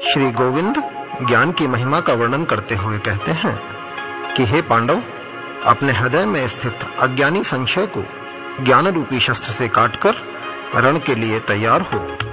श्री गोविंद ज्ञान की महिमा का वर्णन करते हुए कहते हैं कि हे पांडव, अपने हृदय में स्थित अज्ञानी संशय को ज्ञान रूपी शस्त्र से काटकर रण के लिए तैयार हो।